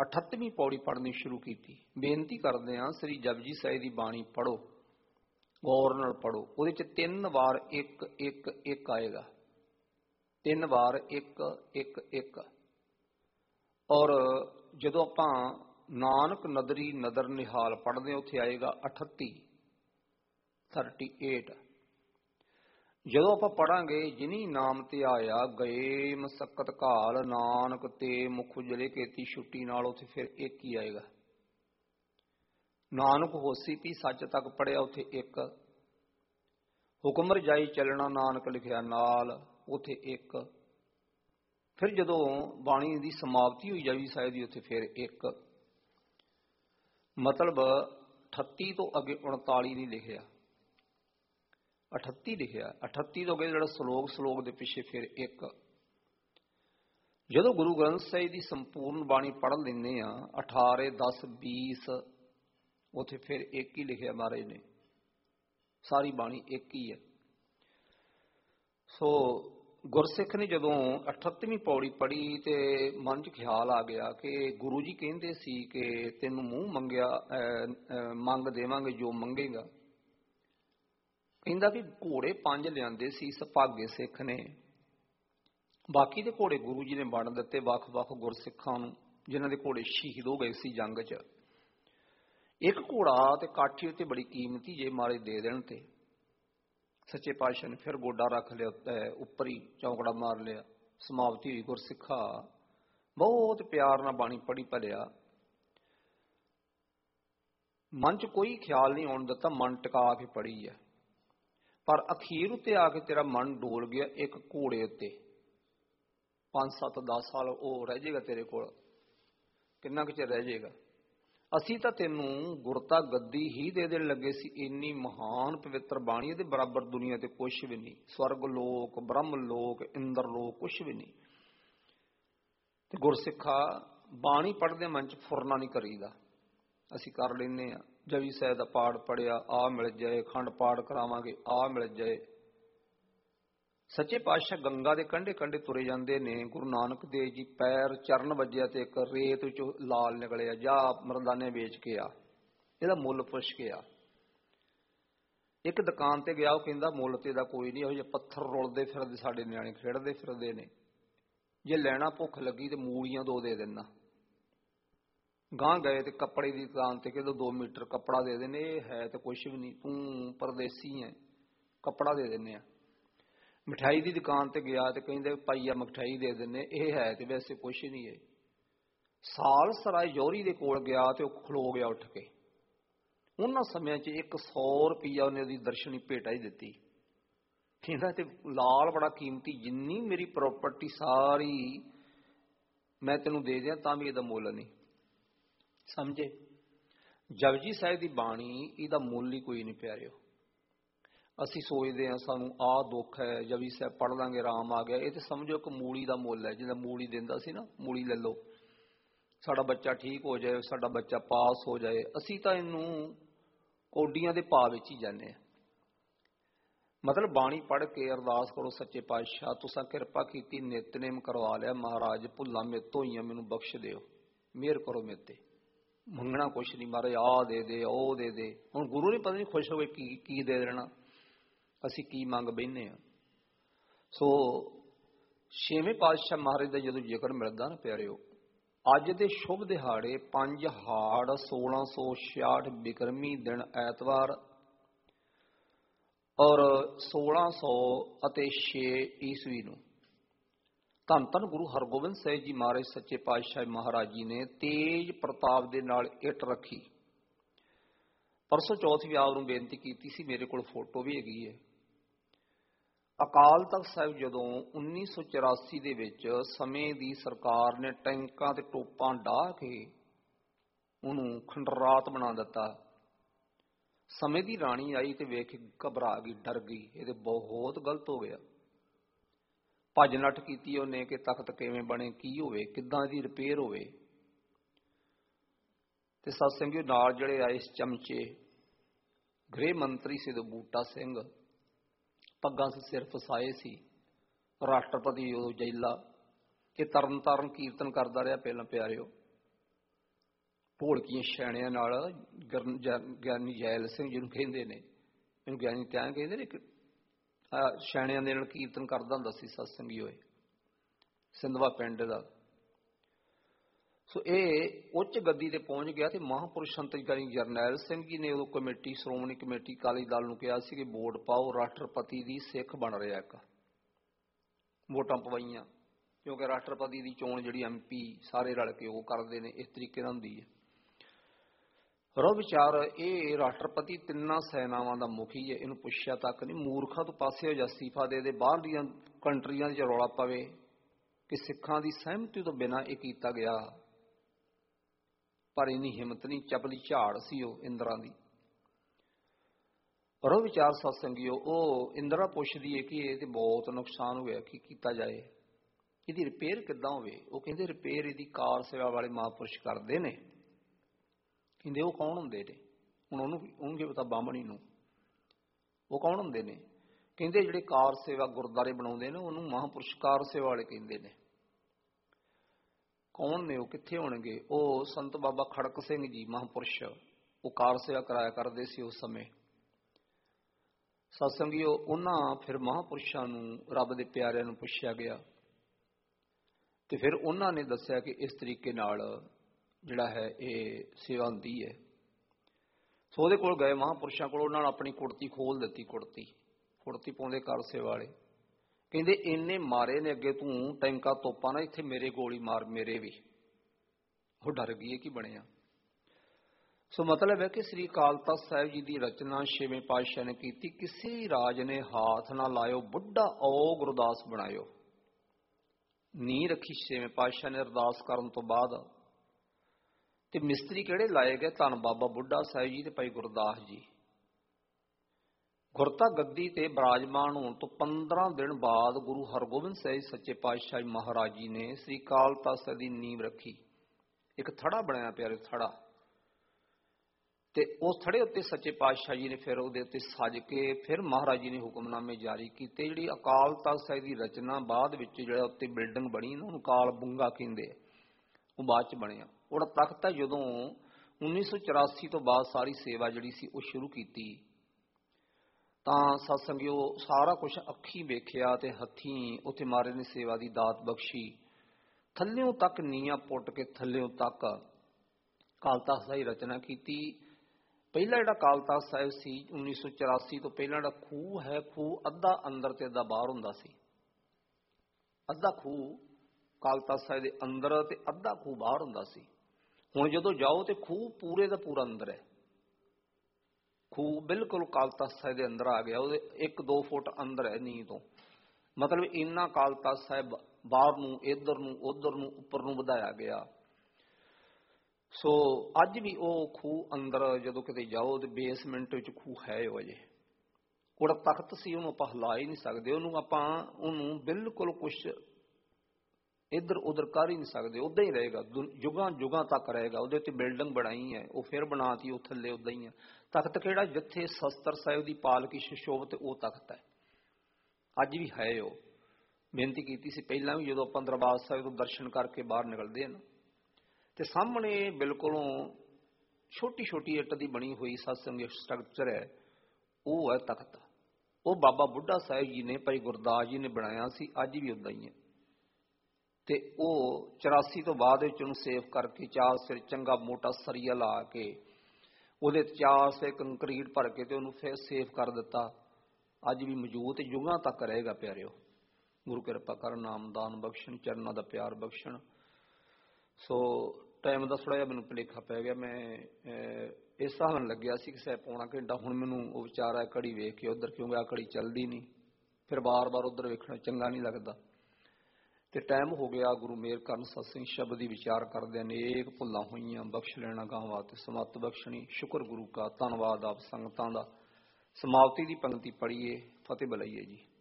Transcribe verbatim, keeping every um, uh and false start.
अठत्तवीं पौड़ी पढ़नी शुरू की। बेनती करते हैं श्री जपजी साहिब की बाणी पढ़ो, गौर नाल पढ़ो। उहदे च तीन वार एक एक एक आएगा, तीन वार एक एक एक। और जदों आपां नानक नदरी नदर निहाल पढ़ते उत्थे आएगा अठत्ती, थर्टी एट। जदों आपां पढ़ांगे जिनी नाम ते आया गए मसक्कत घाल, नानक ते मुख उजले केती छुट्टी नाल, उत्थे फिर एक ही आएगा। नानक होसी पी सच तक पढ़िया उत्थे एक। हुक्म रजाई चलना नानक लिखिया नाल, उत्थे एक। फिर जदों बाणी की समाप्ति हुई जपजी साहिब की, उत्थे फिर एक। मतलब अठत्ती तो अगे उनताली नहीं लिखिया, अठत्ती लिखिया। अठत्ती तो अगे जो सलोक, सलोक के पिछे फिर एक। जदों गुरु ग्रंथ साहिब की संपूर्ण बाणी पढ़ लें, अठारे दस बीस, उत्थे फिर एक ही लिखिया महाराज ने। सारी बाणी एक ही है। सो गुरसिख ने जदों अठत्तवीं पौड़ी पढ़ी तो मन च ख्याल आ गया कि गुरु जी कहते सी कि तेनों मूँह मंगया मंग देवांगे जो मंगेगा। कहंदा भी घोड़े पंज लियाते सी सुभागे सिख ने, बाकी दे घोड़े गुरु जी ने बंड दिते वख वख गुरसिखां नूं, जिन्हां दे घोड़े शहीद हो गए सी जंग च। एक घोड़ा ते काठी उत्ते बड़ी कीमती जे मारे दे देण ते सच्चे पातशाह ने फिर गोडा रख लिया उपर ही, चौंकड़ा मार लिया। समाप्ति हुई। गुरसिखा बहुत प्यार नाल बाणी पढ़ी भलिया, मन च कोई ख्याल नहीं आउण दिता, मन टिका के पढ़ी है। पर अखीर उत्ते आके तेरा मन डोल गया एक घोड़े उत्ते। पांच सत्त दस साल वो रह जाएगा तेरे कोल, किन्ना कुछ रह जाएगा। असी तो तेनों गुरता गद्दी ही दे देण लगे सी, इन्नी महान पवित्र बाणी दे बराबर दुनिया ते कुछ भी नहीं। स्वर्ग लोक, ब्रह्म लोक, इंद्र लोक कुछ भी नहीं। ते गुरसिखा बाणी पढ़दे मन च फुरना नहीं करीदा। असी कर लेने आ, जपजी साहिब दा पाठ पढ़िया आ मिल जाए, खंड पाठ करावांगे आ मिल जाए। सच्चे पातशाह गंगा के कंढे कंढे तुरे जाते ने। गुरु नानक देव जी पैर चरण वजया तो एक रेत विचों लाल निकलिया, जा मरदाने बेच के आ, इहदा मुल पुछ के आ। एक दुकान ते गया, वो कहंदा मुल ते दा कोई नहीं, इहो जिहे पत्थर रुलदे फिरदे साडे नियाणे खेडदे फिरदे ने, जे लैना भुख लगी तो मूलियां दो दे देना। गांह गए तो कपड़े की दुकान ते कहते दो मीटर कपड़ा दे देने, है तो कुछ भी नहीं, तू परदेसी है कपड़ा दे देने। मिठाई की दुकान ते गया तो कहते पाईया मिठाई दे देने, यह है तो वैसे कुछ नहीं है। साल सराय जौहरी दे कोल गया तो खलो गया उठ के। उन्होंने समय च एक सौ रुपया उन्हें उसकी दर्शनी भेटा ही दी। कहता ते लाल बड़ा कीमती, जिन्नी मेरी प्रॉपर्टी सारी मैं तेनों दे दिया तां भी इहदा मुल नहीं। समझे? जपजी साहिब की बाणी इहदा मुल ही कोई नहीं प्यारिओ। असी सोचते हैं सानू आ दुख है, जपजी साहिब पढ़ लांगे आराम आ गया। ये तो समझो एक मूली का मुल है, जिदा मूली देंदा सी ना, मूली ले लो साडा बच्चा ठीक हो जाए, साडा बच्चा पास हो जाए। असी तो इनू कौडियां दे भाव विच ही जाने। मतलब बाणी पढ़ के अरदास करो, सच्चे पातशाह तुसां किरपा कीती, नितनेम करवा लिया महाराज, भुल्लां मेरे तो होईयां मैनूं बख्श दिओ, मेहर करो मेरे ते। मंगना कुछ नहीं महाराज, आ दे दे ओ दे दे। हुण गुरु ने पता नहीं खुश हो गए की की दे देना, असी की मंग बहने आ। सो छेवें पातशाह महाराज का जदों जिक्र मिलता ना प्यारिओ, अज दे शुभ दिहाड़े पंज हाड़ सोलह सौ छियाठ बिक्रमी दिन ऐतवार और सोलह सौ अते छे ईस्वी नूं धन धन गुरु हरगोबिंद साहिब जी महाराज सच्चे पातशाह महाराज जी ने तेज प्रताप दे नाल इट रखी। परसों चौथ भी आप बेनती की सी, मेरे को फोटो भी हैगी है। अकाल तख्त साहिब जदों उन्नीस सौ चौरासी दे विच समय दी सरकार ने टैंकां ते टोपां डाह के उन्होंने खंडरात बना दिता। समय की राणी आई तो वेख घबरा गई, डर गई, ये बहुत गलत हो गया। भज नठ की उन्हें कि तख्त किवें बने, की होवे, किदां दी रिपेयर होवे। ते सत्संगी नाल जिहड़े आए चमचे, गृह मंत्री से तो बूटा सिंह पग्गां से सिर फसाए सी, राष्ट्रपति जैला, ये तरन तारण कीर्तन करता रहा पहला प्यारिओ। ਢੋਲਕੀਆਂ ਛੈਣਿਆਂ ਨਾਲ ਗਿਆਨੀ ਜੈਲ ਸਿੰਘ ਜਿਹਨੂੰ ਕਹਿੰਦੇ ਨੇ, ਇਹਨੂੰ ਗਿਆਨੀ ਤਿਆਂ ਕਹਿੰਦੇ ਨੇ, ਛੈਣਿਆਂ ਦੇ ਨਾਲ ਕੀਰਤਨ ਕਰਦਾ ਹੁੰਦਾ ਸੀ ਸਤਸੰਗੀ ਹੋਏ, ਸਿੰਧਵਾ ਪਿੰਡ ਦਾ। ਸੋ ਇਹ ਉੱਚ ਗੱਦੀ ਤੇ ਪਹੁੰਚ ਗਿਆ ਤੇ ਮਹਾਂਪੁਰਸ਼ ਸੰਤ ਗਿਆਨੀ ਜਰਨੈਲ ਸਿੰਘ ਜੀ ਨੇ ਉਦੋਂ ਕਮੇਟੀ, ਸ਼੍ਰੋਮਣੀ ਕਮੇਟੀ ਅਕਾਲੀ ਦਲ ਨੂੰ ਕਿਹਾ ਸੀ ਕਿ ਵੋਟ ਪਾਓ, ਰਾਸ਼ਟਰਪਤੀ ਦੀ ਸਿੱਖ ਬਣ ਰਿਹਾ। ਇੱਕ ਵੋਟਾਂ ਪਵਾਈਆਂ, ਕਿਉਂਕਿ ਰਾਸ਼ਟਰਪਤੀ ਦੀ ਚੋਣ ਜਿਹੜੀ ਐਮ ਪੀ ਸਾਰੇ ਰਲ ਕੇ ਉਹ ਕਰਦੇ ਨੇ, ਇਸ ਤਰੀਕੇ ਨਾਲ ਹੁੰਦੀ ਹੈ। ਰੋ ਵਿਚਾਰ ਇਹ ਰਾਸ਼ਟਰਪਤੀ ਤਿੰਨਾਂ ਸੈਨਾਵਾਂ ਦਾ ਮੁਖੀ ਹੈ, ਇਹਨੂੰ ਪੁੱਛਿਆ ਤੱਕ ਨਹੀਂ, ਮੂਰਖਾਂ ਤੋਂ ਪਾਸੇ ਹੋ ਜਾ, ਅਸਤੀਫਾ ਦੇ ਦੇ, ਬਾਹਰ ਦੀਆਂ ਕੰਟਰੀਆਂ 'ਚ ਰੌਲਾ ਪਵੇ ਕਿ ਸਿੱਖਾਂ ਦੀ ਸਹਿਮਤੀ ਤੋਂ ਬਿਨਾਂ ਇਹ ਕੀਤਾ ਗਿਆ। ਪਰ ਇੰਨੀ ਹਿੰਮਤ ਨਹੀਂ, ਚਪਲੀ ਝਾੜ ਸੀ ਉਹ ਇੰਦਰਾ ਦੀ। ਰੋ ਵਿਚਾਰ ਸਤਸੰਗੀਓ, ਉਹ ਇੰਦਰਾ ਪੁੱਛਦੀ ਹੈ ਕਿ ਇਹ ਤੇ ਬਹੁਤ ਨੁਕਸਾਨ ਹੋਇਆ, ਕੀ ਕੀਤਾ ਜਾਏ, ਇਹਦੀ ਰਿਪੇਅਰ ਕਿੱਦਾਂ ਹੋਵੇ। ਉਹ ਕਹਿੰਦੇ ਰਿਪੇਅਰ ਇਹਦੀ ਕਾਰ ਸੇਵਾ ਵਾਲੇ ਮਹਾਂਪੁਰਸ਼ ਕਰਦੇ ਨੇ। ਕਹਿੰਦੇ ਉਹ ਕੌਣ ਹੁੰਦੇ ਨੇ? ਹੁਣ ਉਹਨੂੰ ਉਹਨੂੰ ਕੀ ਪਤਾ ਬਾਹਮਣੀ ਨੂੰ, ਉਹ ਕੌਣ ਹੁੰਦੇ ਨੇ? ਕਹਿੰਦੇ ਜਿਹੜੇ ਕਾਰ ਸੇਵਾ ਗੁਰਦੁਆਰੇ ਬਣਾਉਂਦੇ ਨੇ ਉਹਨੂੰ ਮਹਾਂਪੁਰਸ਼ ਕਾਰ ਸੇਵਾ ਵਾਲੇ ਕਹਿੰਦੇ ਨੇ। ਕੌਣ ਨੇ ਉਹ, ਕਿੱਥੇ ਹੋਣਗੇ? ਉਹ ਸੰਤ ਬਾਬਾ ਖੜਕ ਸਿੰਘ ਜੀ ਮਹਾਂਪੁਰਸ਼, ਉਹ ਕਾਰ ਸੇਵਾ ਕਰਾਇਆ ਕਰਦੇ ਸੀ ਉਸ ਸਮੇਂ। ਸਤਸੰਗੀਓ, ਉਹਨਾਂ ਫਿਰ ਮਹਾਂਪੁਰਸ਼ਾਂ ਨੂੰ, ਰੱਬ ਦੇ ਪਿਆਰਿਆਂ ਨੂੰ ਪੁੱਛਿਆ ਗਿਆ ਤੇ ਫਿਰ ਉਹਨਾਂ ਨੇ ਦੱਸਿਆ ਕਿ ਇਸ ਤਰੀਕੇ ਨਾਲ ਜਿਹੜਾ ਹੈ ਇਹ ਸੇਵਾ ਹੁੰਦੀ ਹੈ। ਸੋ ਉਹਦੇ ਕੋਲ ਗਏ ਮਹਾਂਪੁਰਸ਼ਾਂ ਕੋਲ, ਉਹਨਾਂ ਨੇ ਆਪਣੀ ਕੁੜਤੀ ਖੋਲ ਦਿੱਤੀ, ਕੁੜਤੀ ਕੁੜਤੀ ਪਾਉਂਦੇ ਕਾਰ ਸੇਵਾ ਵਾਲੇ। ਕਹਿੰਦੇ ਇੰਨੇ ਮਾਰੇ ਨੇ ਅੱਗੇ, ਤੂੰ ਟੈਂਕਾ ਤੋਪਾਂ ਨਾ ਇੱਥੇ ਮੇਰੇ ਗੋਲੀ ਮਾਰ, ਮੇਰੇ ਵੀ। ਉਹ ਡਰ ਗਈ, ਕੀ ਬਣਿਆ। ਸੋ ਮਤਲਬ ਹੈ ਕਿ ਸ੍ਰੀ ਅਕਾਲ ਤਖ਼ਤ ਸਾਹਿਬ ਜੀ ਦੀ ਰਚਨਾ ਛੇਵੇਂ ਪਾਤਸ਼ਾਹ ਨੇ ਕੀਤੀ, ਕਿਸੇ ਰਾਜ ਨੇ ਹਾਥ ਨਾ ਲਾਇਓ, ਬੁੱਢਾ ਓ ਗੁਰਦਾਸ ਬਣਾਇਓ। ਨੀਂਹ ਰੱਖੀ ਛੇਵੇਂ ਪਾਤਸ਼ਾਹ ਨੇ ਅਰਦਾਸ ਕਰਨ ਤੋਂ ਬਾਅਦ। ਤੇ ਮਿਸਤਰੀ ਕਿਹੜੇ ਲਾਏ ਗਏ? ਧੰਨ ਬਾਬਾ ਬੁੱਢਾ ਸਾਹਿਬ ਜੀ ਤੇ ਭਾਈ ਗੁਰਦਾਸ ਜੀ। ਗੁਰਤਾ ਗੱਦੀ ਤੇ ਬਿਰਾਜਮਾਨ ਹੋਣ ਤੋਂ ਪੰਦਰਾਂ ਦਿਨ ਬਾਅਦ ਗੁਰੂ ਹਰਗੋਬਿੰਦ ਸਾਹਿਬ ਸੱਚੇ ਪਾਤਸ਼ਾਹ ਮਹਾਰਾਜ ਜੀ ਨੇ ਸ੍ਰੀ ਅਕਾਲ ਤਖ਼ਤ ਸਾਹਿਬ ਦੀ ਨੀਂਹ ਰੱਖੀ। ਇੱਕ ਥੜਾ ਬਣਿਆ ਪਿਆਰੇ, ਥੜਾ, ਤੇ ਉਸ ਥੜੇ ਉੱਤੇ ਸੱਚੇ ਪਾਤਸ਼ਾਹ ਜੀ ਨੇ ਫਿਰ ਉਹਦੇ ਉੱਤੇ ਸੱਜ ਕੇ ਫਿਰ ਮਹਾਰਾਜ ਜੀ ਨੇ ਹੁਕਮਨਾਮੇ ਜਾਰੀ ਕੀਤੇ। ਜਿਹੜੀ ਅਕਾਲ ਤਖ਼ਤ ਸਾਹਿਬ ਦੀ ਰਚਨਾ ਬਾਅਦ ਵਿੱਚ ਜਿਹੜਾ ਉੱਤੇ ਬਿਲਡਿੰਗ ਬਣੀ ਨਾ, ਉਹਨੂੰ ਕਾਲ ਬੁੰਗਾ ਕਹਿੰਦੇ, ਉਹ ਬਾਅਦ ਚ ਬਣਿਆ। ਉਹਦਾ ਤਖ਼ਤ ਹੈ ਜਦੋਂ ਉੱਨੀ ਸੌ ਚੁਰਾਸੀ ਤੋਂ ਬਾਅਦ ਸਾਰੀ ਸੇਵਾ ਜਿਹੜੀ ਸੀ ਉਹ ਸ਼ੁਰੂ ਕੀਤੀ, ਤਾਂ ਸਤਸੰਗਿਓ ਸਾਰਾ ਕੁਛ ਅੱਖੀਂ ਵੇਖਿਆ ਤੇ ਹੱਥੀਂ ਉੱਥੇ ਮਹਾਰਾਜ ਨੇ ਸੇਵਾ ਦੀ ਦਾਤ ਬਖਸ਼ੀ। ਥੱਲਿਓਂ ਤੱਕ ਨੀਹਾਂ ਪੁੱਟ ਕੇ ਥੱਲਿਓਂ ਤੱਕ ਅਕਾਲ ਤਖ਼ਤ ਸਾਹਿਬ ਦੀ ਰਚਨਾ ਕੀਤੀ। ਪਹਿਲਾ ਜਿਹੜਾ ਅਕਾਲ ਤਖ਼ਤ ਸਾਹਿਬ ਸੀ ਉੱਨੀ ਸੌ ਚੁਰਾਸੀ ਤੋਂ ਪਹਿਲਾਂ ਜਿਹੜਾ ਖੂਹ ਹੈ, ਖੂਹ ਅੱਧਾ ਅੰਦਰ ਤੇ ਅੱਧਾ ਬਾਹਰ ਹੁੰਦਾ ਸੀ। ਅੱਧਾ ਖੂਹ ਅਕਾਲ ਤਖ਼ਤ ਸਾਹਿਬ ਦੇ ਅੰਦਰ ਤੇ ਅੱਧਾ ਖੂਹ ਬਾਹਰ ਹੁੰਦਾ ਸੀ। ਹੁਣ ਜਦੋਂ ਜਾਓ ਤੇ ਖੂਹ ਪੂਰੇ ਦਾ ਪੂਰਾ ਅੰਦਰ ਹੈ। ਖੂਹ ਬਿਲਕੁਲ ਅਕਾਲ ਤਖ਼ਤ ਸਾਹਿਬ ਦੇ ਅੰਦਰ ਆ ਗਿਆ, ਉਹਦੇ ਇੱਕ ਦੋ ਫੁੱਟ ਅੰਦਰ ਹੈ ਨੀਂਹ ਤੋਂ। ਮਤਲਬ ਇੰਨਾ ਅਕਾਲ ਤਖ਼ਤ ਸਾਹਿਬ ਬਾਹਰ ਨੂੰ, ਇੱਧਰ ਨੂੰ, ਉੱਧਰ ਨੂੰ, ਉੱਪਰ ਨੂੰ ਵਧਾਇਆ ਗਿਆ। ਸੋ ਅੱਜ ਵੀ ਉਹ ਖੂਹ ਅੰਦਰ ਜਦੋਂ ਕਿਤੇ ਜਾਓ ਤੇ ਬੇਸਮੈਂਟ ਵਿੱਚ ਖੂਹ ਹੈ ਉਹ ਅਜੇ। ਉਹਦਾ ਤਖਤ ਸੀ, ਉਹਨੂੰ ਆਪਾਂ ਹਿਲਾ ਹੀ ਨਹੀਂ ਸਕਦੇ, ਉਹਨੂੰ ਆਪਾਂ ਉਹਨੂੰ ਬਿਲਕੁਲ ਕੁਛ ਇੱਧਰ ਉੱਧਰ ਕਰ ਹੀ ਨਹੀਂ ਸਕਦੇ, ਉੱਦਾਂ ਹੀ ਰਹੇਗਾ, ਜੁਗਾਂ ਜੁਗਾਂ ਤੱਕ ਰਹੇਗਾ। ਉਹਦੇ ਉੱਤੇ ਬਿਲਡਿੰਗ ਬਣਾਈ ਹੈ, ਉਹ ਫਿਰ ਬਣਾਤੀ, ਉਹ ਥੱਲੇ ਉੱਦਾਂ ਹੀ ਹੈ। ਤਖਤ ਕਿਹੜਾ? ਜਿੱਥੇ ਸ਼ਸਤਰ ਸਾਹਿਬ ਦੀ ਪਾਲਕੀ ਸੁਸ਼ੋਭਿਤ ਉਹ ਤਖਤ ਹੈ, ਅੱਜ ਵੀ ਹੈ। ਉਹ ਬੇਨਤੀ ਕੀਤੀ ਸੀ ਪਹਿਲਾਂ ਵੀ, ਜਦੋਂ ਆਪਾਂ ਦਰਬਾਰ ਸਾਹਿਬ ਤੋਂ ਦਰਸ਼ਨ ਕਰਕੇ ਬਾਹਰ ਨਿਕਲਦੇ ਹਨ ਤੇ ਸਾਹਮਣੇ ਬਿਲਕੁਲੋਂ ਛੋਟੀ ਛੋਟੀ ਇੱਟ ਦੀ ਬਣੀ ਹੋਈ ਸਤਸੰਗ ਸਟਰਕਚਰ ਹੈ, ਉਹ ਹੈ ਤਖਤ। ਉਹ ਬਾਬਾ ਬੁੱਢਾ ਸਾਹਿਬ ਜੀ ਨੇ, ਭਾਈ ਗੁਰਦਾਸ ਜੀ ਨੇ ਬਣਾਇਆ ਸੀ, ਅੱਜ ਵੀ ਉੱਦਾਂ ਹੀ ਹੈ। ਤੇ ਉਹ ਚੁਰਾਸੀ ਤੋਂ ਬਾਅਦ ਵਿੱਚ ਉਹਨੂੰ ਸੇਫ ਕਰਕੇ ਚਾਰ ਸਿਰ ਚੰਗਾ ਮੋਟਾ ਸਰੀਆ ਲਾ ਕੇ ਉਹਦੇ ਚਾਰ ਸਿਰ ਕੰਕਰੀਟ ਭਰ ਕੇ ਤੇ ਉਹਨੂੰ ਫਿਰ ਸੇਫ ਕਰ ਦਿੱਤਾ। ਅੱਜ ਵੀ ਮੌਜੂਦ, ਯੁਗਾਂ ਤੱਕ ਰਹੇਗਾ ਪਿਆਰਿਓ। ਗੁਰੂ ਕਿਰਪਾ ਕਰਨ, ਨਾਮਦਾਨ ਬਖਸ਼ਣ, ਚਰਨਾਂ ਦਾ ਪਿਆਰ ਬਖਸ਼ਣ। ਸੋ ਟਾਈਮ ਦਾ ਥੋੜ੍ਹਾ ਜਿਹਾ ਮੈਨੂੰ ਭੁਲੇਖਾ ਪੈ ਗਿਆ। ਮੈਂ ਇਸ ਹਿਸਾਬ ਨਾਲ ਲੱਗਿਆ ਸੀ ਕਿ ਸੈ ਪੌਣਾ ਘੰਟਾ, ਹੁਣ ਮੈਨੂੰ ਉਹ ਵਿਚਾਰ ਆ ਘੜੀ ਵੇਖ ਕੇ ਉੱਧਰ, ਕਿਉਂਕਿ ਆਹ ਘੜੀ ਚੱਲਦੀ ਨਹੀਂ, ਫਿਰ ਬਾਰ ਬਾਰ ਉੱਧਰ ਵੇਖਣਾ ਚੰਗਾ ਨਹੀਂ ਲੱਗਦਾ। ਤੇ ਟਾਈਮ ਹੋ ਗਿਆ। ਗੁਰੂ ਮੇਹਰ ਕਰਨ, ਸਤਸੰਗ ਸ਼ਬਦ ਦੀ ਵਿਚਾਰ ਕਰਦੇ, ਅਨੇਕ ਭੁੱਲਾਂ ਹੋਈਆਂ, ਬਖਸ਼ ਲੈਣਾ ਗਾਵਾਂ ਤੇ ਸਮੱਤ ਬਖਸ਼ਣੀ। ਸ਼ੁਕਰ ਗੁਰੂ ਕਾ, ਧੰਨਵਾਦ ਆਪ ਸੰਗਤਾਂ ਦਾ। ਸਮਾਪਤੀ ਦੀ ਪੰਕਤੀ ਪੜ੍ਹੀਏ, ਫਤਿਹ ਬੁਲਾਈਏ ਜੀ।